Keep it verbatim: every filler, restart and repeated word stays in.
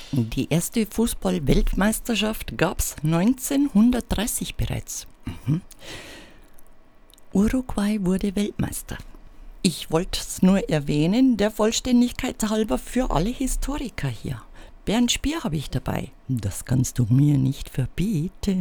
Die erste Fußball-Weltmeisterschaft gab es neunzehnhundertdreißig bereits. Mhm. Uruguay wurde Weltmeister. Ich wollte es nur erwähnen, der Vollständigkeit halber für alle Historiker hier. Bernd Spier habe ich dabei. Das kannst du mir nicht verbieten.